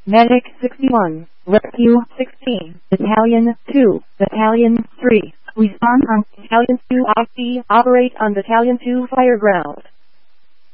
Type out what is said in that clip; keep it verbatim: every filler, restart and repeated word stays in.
Medic sixty-one, Rescue sixteen, Battalion two, Battalion three. Respond on Battalion two I C, operate on Battalion two fire ground.